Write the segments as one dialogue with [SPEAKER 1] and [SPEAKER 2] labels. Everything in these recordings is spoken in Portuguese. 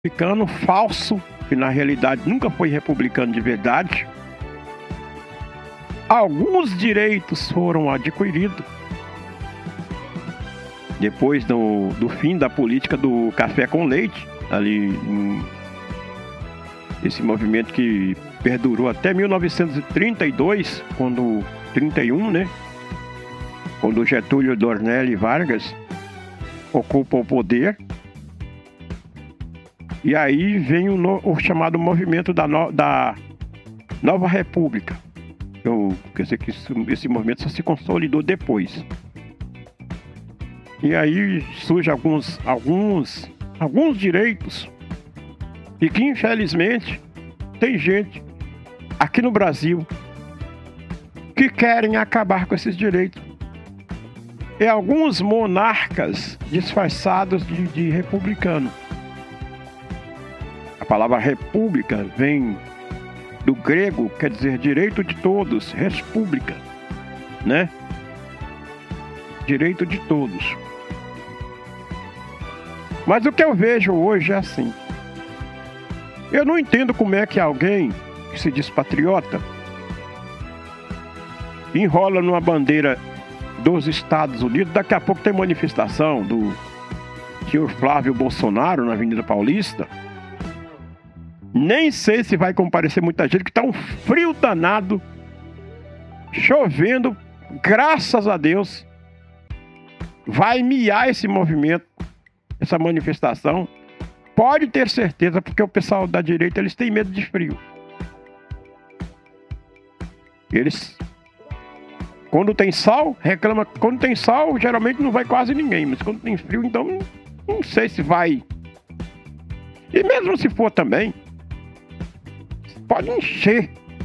[SPEAKER 1] republicano falso, que na realidade nunca foi republicano de verdade. Alguns direitos foram adquiridos depois do fim da política do café com leite, ali esse movimento que perdurou até 1932, 31, né? Quando Getúlio Dornelles Vargas ocupa o poder. E aí vem o chamado movimento da Nova República. Quer dizer que esse movimento só se consolidou depois. E aí surgem alguns direitos. E que infelizmente tem gente aqui no Brasil que querem acabar com esses direitos. E alguns monarcas disfarçados de republicano. A palavra república vem do grego, quer dizer direito de todos, res publica, né? Direito de todos. Mas o que eu vejo hoje é assim. Eu não entendo como é que alguém que se diz patriota enrola numa bandeira dos Estados Unidos. Daqui a pouco tem manifestação do senhor Flávio Bolsonaro na Avenida Paulista. Nem sei se vai comparecer muita gente, que tá um frio danado, chovendo, graças a Deus. Vai miar esse movimento, essa manifestação. Pode ter certeza, porque o pessoal da direita, eles têm medo de frio. Eles, quando tem sol, reclama. Quando tem sol, geralmente não vai quase ninguém. Mas quando tem frio, então não sei se vai. E mesmo se for também, pode encher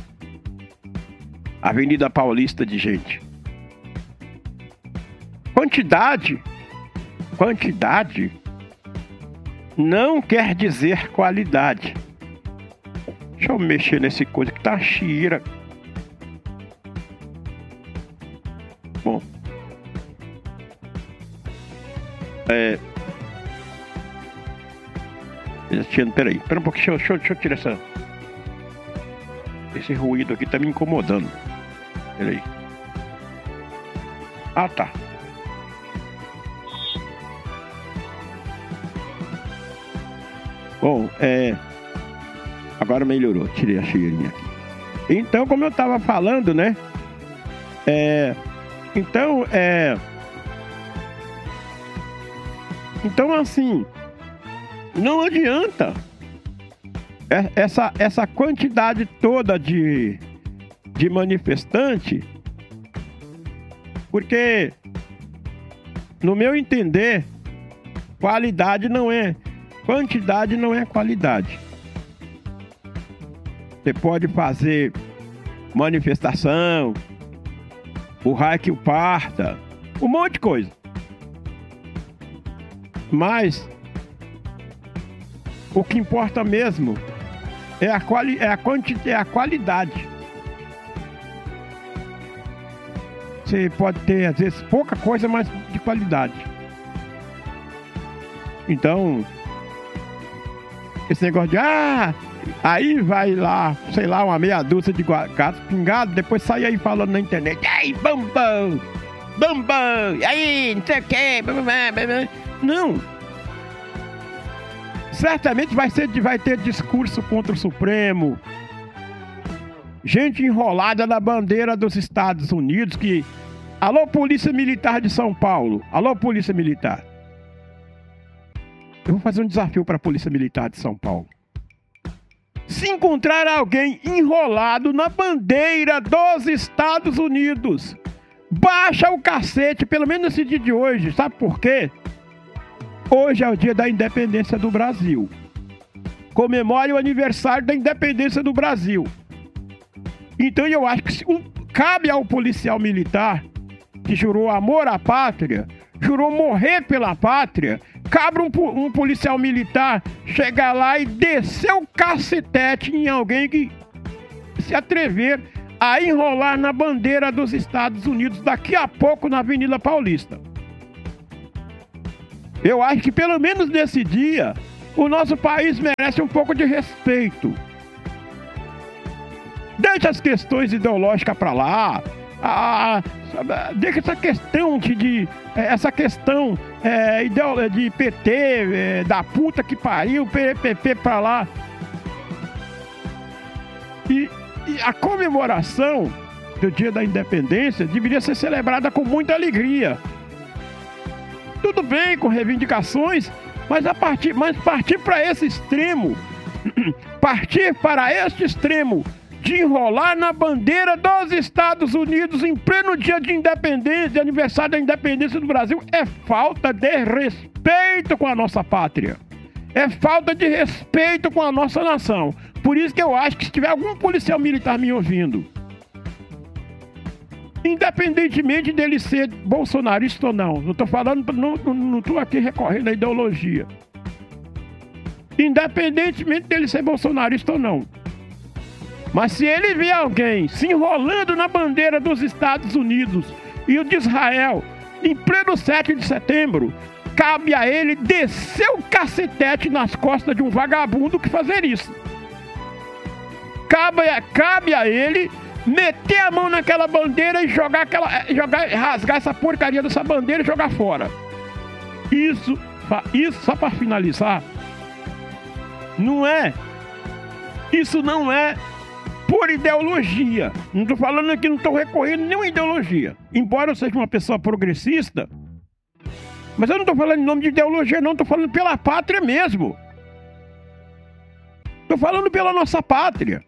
[SPEAKER 1] a Avenida Paulista de gente. Quantidade não quer dizer qualidade. Deixa eu mexer nesse coisa que tá cheira. Bom. Peraí um pouquinho, deixa eu tirar esse ruído aqui, tá me incomodando. Peraí. Ah, tá. Bom, agora melhorou, tirei a cheirinha aqui. Então, como eu tava falando, né? Então, assim, não adianta essa quantidade toda de manifestante, porque, no meu entender, quantidade não é qualidade. Você pode fazer manifestação, o raio que o parta, um monte de coisa. Mas o que importa mesmo é a qualidade. Você pode ter, às vezes, pouca coisa, mas de qualidade. Então, esse negócio de aí vai lá, sei lá, uma meia dúzia de gato pingado, depois sai aí falando na internet, aí, bambam, aí, não sei o que, não. Certamente vai ter discurso contra o Supremo, gente enrolada na bandeira dos Estados Unidos, que, alô, Polícia Militar de São Paulo, alô, Polícia Militar. Eu vou fazer um desafio para a Polícia Militar de São Paulo. Se encontrar alguém enrolado na bandeira dos Estados Unidos, baixa o cacete, pelo menos nesse dia de hoje. Sabe por quê? Hoje é o dia da independência do Brasil. Comemore o aniversário da independência do Brasil. Então eu acho que cabe ao policial militar que jurou amor à pátria, jurou morrer pela pátria, cabe um policial militar chegar lá e descer o cacetete em alguém que se atrever a enrolar na bandeira dos Estados Unidos daqui a pouco na Avenida Paulista. Eu acho que pelo menos nesse dia O nosso país merece um pouco de respeito. Deixa as questões ideológicas para lá. Deixa essa questão essa questão de PT, da puta que pariu, PPP para lá. E a comemoração do Dia da Independência deveria ser celebrada com muita alegria. Tudo bem com reivindicações, mas partir para esse extremo, partir para este extremo de enrolar na bandeira dos Estados Unidos em pleno dia de independência, de aniversário da independência do Brasil, é falta de respeito com a nossa pátria. É falta de respeito com a nossa nação. Por isso que eu acho que se tiver algum policial militar me ouvindo, independentemente dele ser bolsonarista ou não estou falando, não estou aqui recorrendo à ideologia. Independentemente dele ser bolsonarista ou não. Mas se ele vê alguém se enrolando na bandeira dos Estados Unidos e o de Israel em pleno 7 de setembro, cabe a ele descer o cacetete nas costas de um vagabundo que fazer isso. Cabe a ele meter a mão naquela bandeira e rasgar essa porcaria dessa bandeira e jogar fora. Isso só para finalizar, isso não é por ideologia. Não estou falando aqui, não estou recorrendo a nenhuma ideologia. Embora eu seja uma pessoa progressista, mas eu não estou falando em nome de ideologia, não. Estou falando pela pátria mesmo. Estou falando pela nossa pátria.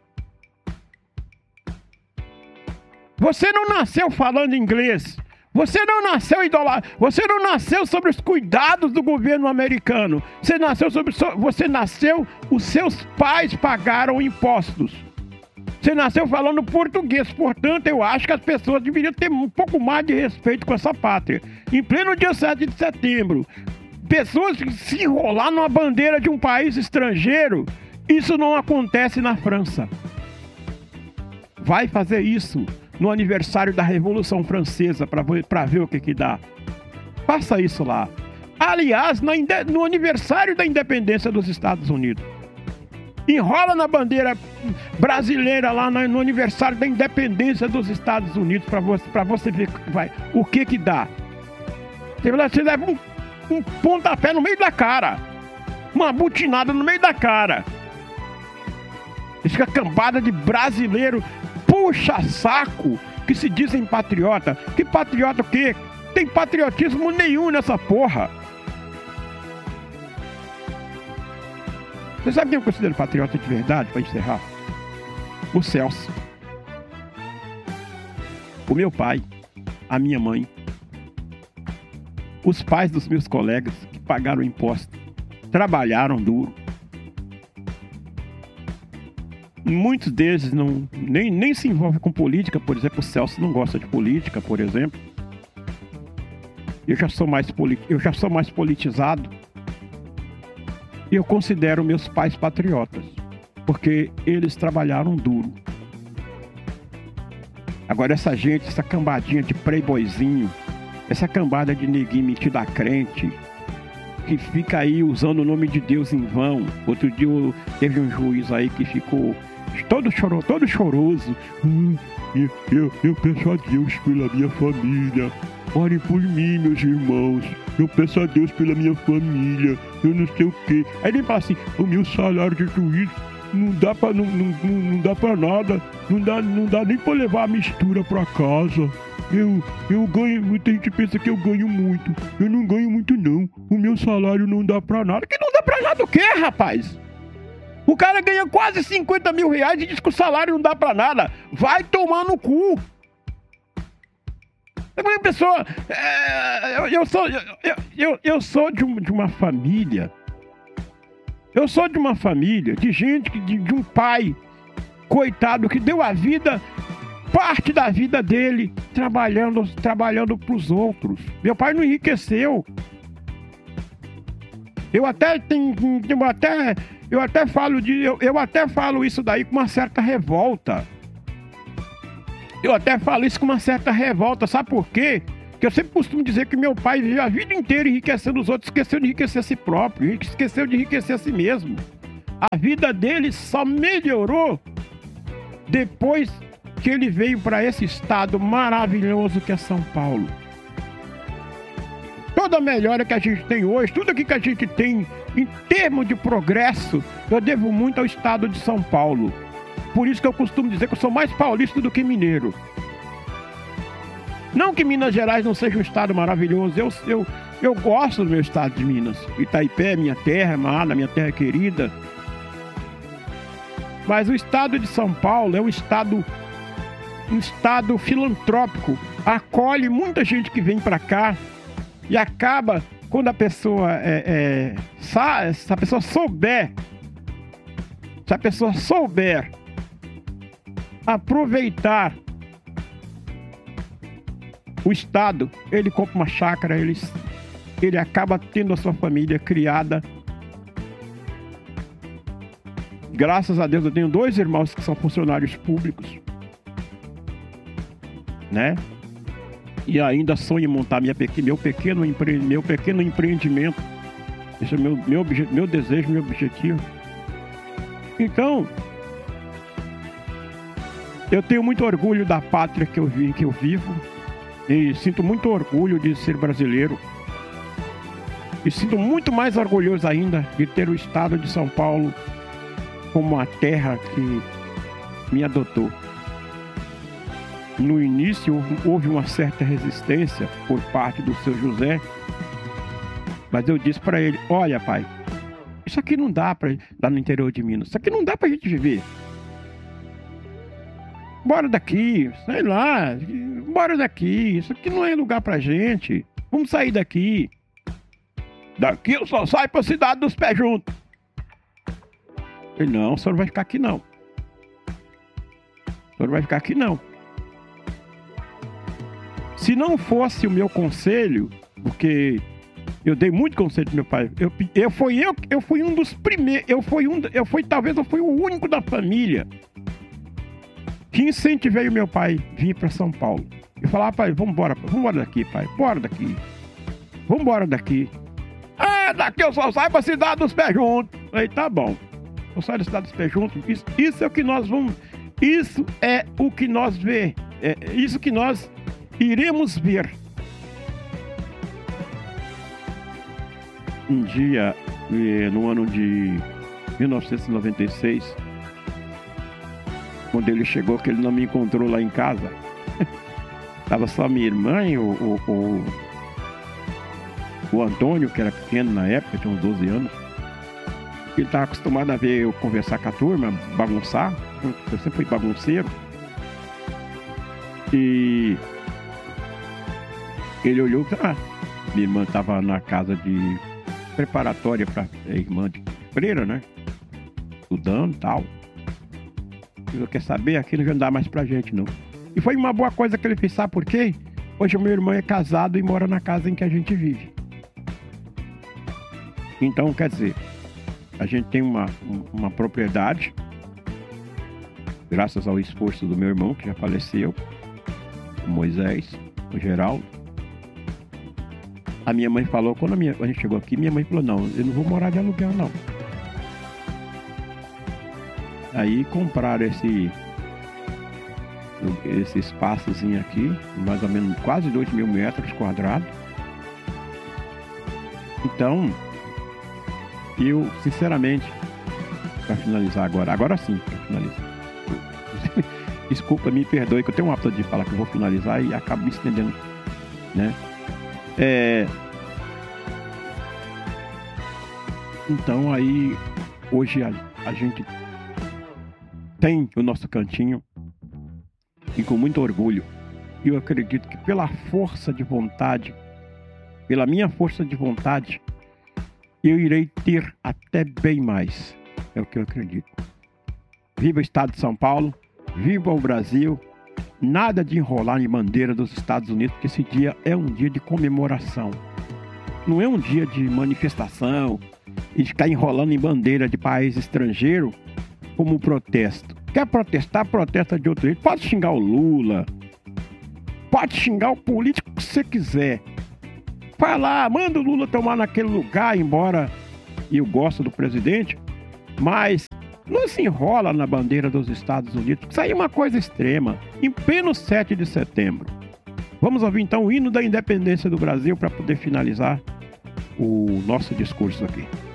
[SPEAKER 1] Você não nasceu falando inglês. Você não nasceu Você não nasceu sobre os cuidados do governo americano. Você nasceu, os seus pais pagaram impostos. Você nasceu falando português. Portanto, eu acho que as pessoas deveriam ter um pouco mais de respeito com essa pátria. Em pleno dia 7 de setembro, pessoas que se enrolar numa bandeira de um país estrangeiro, isso não acontece na França. Vai fazer isso no aniversário da Revolução Francesa para ver o que dá. Faça isso lá. Aliás, no aniversário da independência dos Estados Unidos. Enrola na bandeira brasileira lá no aniversário da independência dos Estados Unidos para você ver o que dá. Você leva um pontapé no meio da cara. Uma butinada no meio da cara. Fica cambada de brasileiro puxa-saco que se dizem patriota. Que patriota o quê? Tem patriotismo nenhum nessa porra. Você sabe quem eu considero patriota de verdade, para encerrar? O Celso. O meu pai, a minha mãe, os pais dos meus colegas que pagaram imposto, trabalharam duro. Muitos deles nem se envolvem com política. Por exemplo, o Celso não gosta de política, por exemplo. Eu já sou mais politizado. E eu considero meus pais patriotas, porque eles trabalharam duro. Agora essa cambadinha de playboyzinho, essa cambada de neguinho metido a crente, que fica aí usando o nome de Deus em vão. Outro dia teve um juiz aí que ficou todo choroso. Eu peço a Deus pela minha família. Orem por mim, meus irmãos. Eu peço a Deus pela minha família. Eu não sei o quê. Aí ele fala assim: o meu salário de juiz não dá pra nada. Não dá nem pra levar a mistura pra casa. Eu ganho. Muita gente pensa que eu ganho muito. Eu não ganho muito, não. O meu salário não dá pra nada. Que não dá pra nada o quê, rapaz? O cara ganha quase 50 mil reais e diz que o salário não dá pra nada. Vai tomar no cu. Uma pessoa, eu sou de uma família. Eu sou de uma família de gente, de um pai, coitado, que deu a vida, parte da vida dele, trabalhando pros outros. Meu pai não enriqueceu. Eu até falo isso daí com uma certa revolta. Eu até falo isso com uma certa revolta. Sabe por quê? Porque eu sempre costumo dizer que meu pai viveu a vida inteira enriquecendo os outros, esqueceu de enriquecer a si próprio, esqueceu de enriquecer a si mesmo. A vida dele só melhorou depois que ele veio para esse estado maravilhoso que é São Paulo. Toda a melhora que a gente tem hoje, tudo aqui que a gente tem em termos de progresso, eu devo muito ao estado de São Paulo. Por isso que eu costumo dizer que eu sou mais paulista do que mineiro. Não que Minas Gerais não seja um estado maravilhoso, eu gosto do meu estado de Minas. Itaipé, minha terra amada, minha terra querida. Mas o estado de São Paulo é um estado filantrópico. Acolhe muita gente que vem para cá e acaba, quando a pessoa se a pessoa souber aproveitar o estado, ele compra uma chácara, ele acaba tendo a sua família criada. Graças a Deus eu tenho 2 irmãos que são funcionários públicos, né? E ainda sonho em montar meu pequeno empreendimento. Esse é meu desejo, meu objetivo. Então, eu tenho muito orgulho da pátria que eu vivo. E sinto muito orgulho de ser brasileiro. E sinto muito mais orgulhoso ainda de ter o estado de São Paulo como a terra que me adotou. No início houve uma certa resistência por parte do seu José, mas eu disse para ele: olha, pai, isso aqui não dá para lá no interior de Minas, isso aqui não dá para a gente viver. Bora daqui, sei lá, bora daqui, isso aqui não é lugar pra gente, vamos sair daqui. Daqui eu só saio pra cidade dos pés juntos. Ele: não, o senhor vai ficar aqui não. O senhor vai ficar aqui não. Se não fosse o meu conselho, porque eu dei muito conselho pro meu pai, eu fui um dos primeiros, talvez eu fui o único da família que incentivei o meu pai a vir para São Paulo. E falar: pai, vamos embora daqui, pai, bora daqui. Vamos embora daqui. Ah, daqui eu só saio pra cidade dos pés juntos. Aí, tá bom. Eu saio da cidade dos pés juntos. Isso é o que nós vamos... Isso é o que nós vê. É isso que nós iremos ver. Um dia, no ano de 1996... quando ele chegou, que ele não me encontrou lá em casa. Tava só minha irmã e o Antônio, que era pequeno na época, tinha uns 12 anos. Ele tava acostumado a ver eu conversar com a turma, bagunçar. Eu sempre fui bagunceiro. E ele olhou e disse: minha irmã tava na casa de preparatória para irmã de freira, né? Estudando e tal. Eu quer saber, aquilo já não dá mais pra gente, não. E foi uma boa coisa que ele fez, sabe por quê? Hoje o meu irmão é casado e mora na casa em que a gente vive. Então, quer dizer, a gente tem uma propriedade, graças ao esforço do meu irmão, que já faleceu, o Moisés, o Geraldo. A minha mãe falou, quando a gente chegou aqui, minha mãe falou: não, eu não vou morar de aluguel, não. Aí compraram esse espaçozinho aqui, mais ou menos quase 2.000 metros quadrados. Então, eu, sinceramente, para finalizar agora sim, para finalizar. Desculpa, me perdoe, que eu tenho um hábito de falar que eu vou finalizar e acabo me estendendo, né? Então, aí, hoje a gente tem o nosso cantinho e com muito orgulho. E eu acredito que pela minha força de vontade, eu irei ter até bem mais. É o que eu acredito. Viva o Estado de São Paulo, viva o Brasil. Nada de enrolar em bandeira dos Estados Unidos, porque esse dia é um dia de comemoração. Não é um dia de manifestação e de ficar enrolando em bandeira de país estrangeiro como protesto. Quer protestar, protesta de outro jeito. Pode xingar o Lula, Pode xingar o político que você quiser. Vai lá, manda o Lula tomar naquele lugar, embora eu gosto do presidente, mas não se enrola na bandeira dos Estados Unidos. Isso aí é uma coisa extrema. Em pleno 7 de setembro. Vamos ouvir então o hino da independência do Brasil para poder finalizar o nosso discurso aqui.